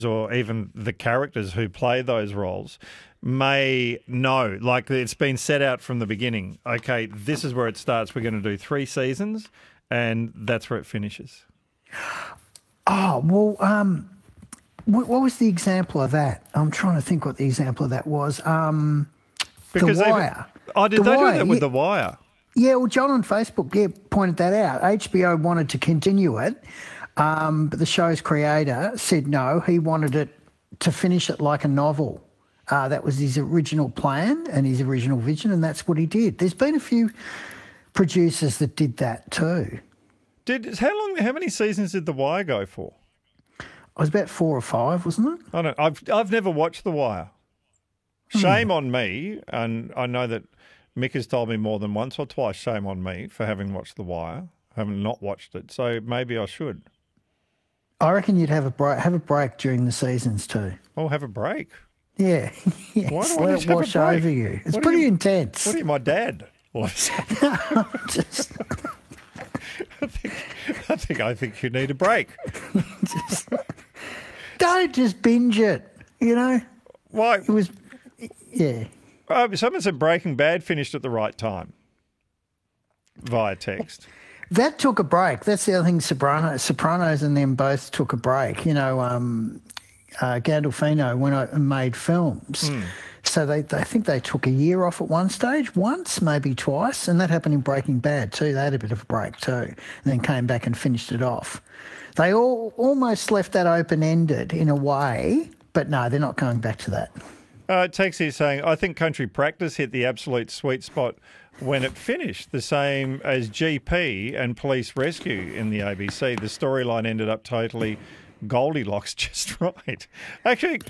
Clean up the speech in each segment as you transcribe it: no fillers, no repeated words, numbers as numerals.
or even the characters who play those roles may know, like it's been set out from the beginning, okay, this is where it starts. We're going to do 3 seasons and that's where it finishes. Oh, well, what was the example of that? I'm trying to think what the example of that was. Because The Wire. Did they do that with The Wire? Yeah, well, John on Facebook pointed that out. HBO wanted to continue it, but the show's creator said no. He wanted it to finish it like a novel. That was his original plan and his original vision, and that's what he did. There's been a few producers that did that too. How many seasons did The Wire go for? It was about 4 or 5, wasn't it? I've never watched The Wire. Shame on me, and I know that Mick has told me more than once or twice, shame on me for having watched The Wire. I haven't not watched it, so maybe I should. I reckon you'd have a break during the seasons too. Oh, have a break? Yeah. Why do I Let it wash over you. It's pretty intense. What are you, my dad? Just... I think you need a break. Don't just binge it, you know? Why? It was, yeah. Someone said Breaking Bad finished at the right time via text. That took a break. That's the other thing. Sopranos and them both took a break. You know, Gandolfino went out and made films. So I think they took a year off at one stage, once, maybe twice, and that happened in Breaking Bad too. They had a bit of a break too, and then came back and finished it off. They all almost left that open-ended in a way, but no, they're not going back to that. Tex is saying, I think Country Practice hit the absolute sweet spot when it finished, the same as GP and Police Rescue in the ABC. The storyline ended up totally Goldilocks just right. Actually,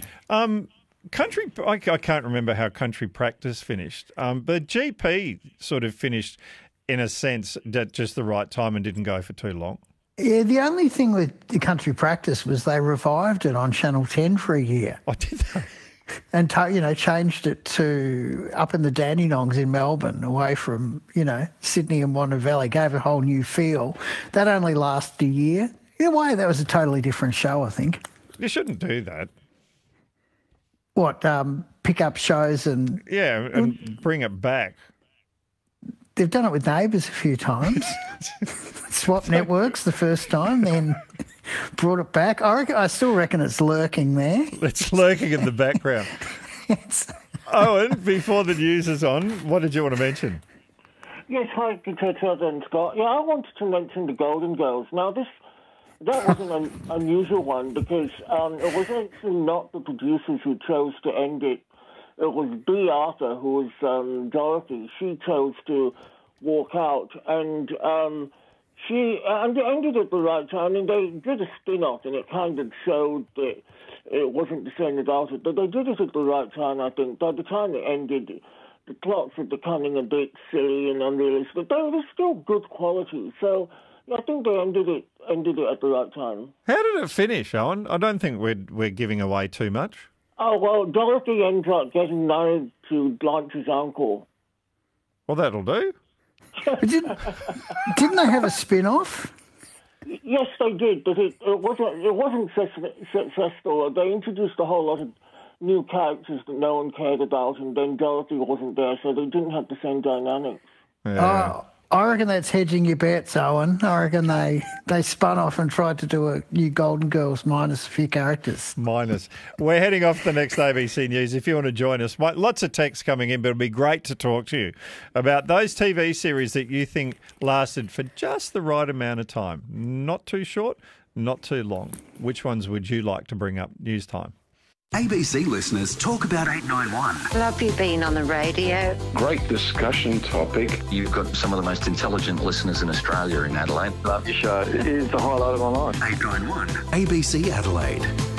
I can't remember how Country Practice finished, but GP sort of finished in a sense at just the right time and didn't go for too long. Yeah, the only thing with the Country Practice was they revived it on Channel 10 for a year. Oh, did they? And, changed it to up in the Dandenongs in Melbourne, away from, Sydney and Wanda Valley, gave it a whole new feel. That only lasted a year. In a way, that was a totally different show, I think. You shouldn't do that. What, pick up shows and... Yeah, and bring it back. They've done it with Neighbours a few times. Swap networks the first time, then brought it back. I still reckon it's lurking there. It's lurking in the background. Owen, before the news is on, what did you want to mention? Yes, hi, Peter and Scott. Yeah, I wanted to mention the Golden Girls. Now, that was an unusual one because it was actually not the producers who chose to end it. It was Bea Arthur, who was Dorothy. She chose to walk out, and she ended at the right time. And they did a spin-off, and it kind of showed that it wasn't the same without it. But they did it at the right time, I think. By the time it ended, the plots were becoming a bit silly and unrealistic, but they were still good quality. So I think they ended it at the right time. How did it finish, Owen? I don't think we're giving away too much. Oh, well, Dorothy ends up getting married to Blanche's uncle. Well, that'll do. Didn't they have a spin-off? Yes, they did, but it wasn't successful. They introduced a whole lot of new characters that no one cared about, and then Dorothy wasn't there, so they didn't have the same dynamics. Yeah. I reckon that's hedging your bets, Owen. I reckon they spun off and tried to do a new Golden Girls minus a few characters. We're heading off the next ABC News. If you want to join us, lots of texts coming in, but it'll be great to talk to you about those TV series that you think lasted for just the right amount of time. Not too short, not too long. Which ones would you like to bring up? News time. ABC listeners talk about 891. Love you being on the radio. Great discussion topic. You've got some of the most intelligent listeners in Australia in Adelaide. Love your show. It is the highlight of my life. 891 ABC Adelaide.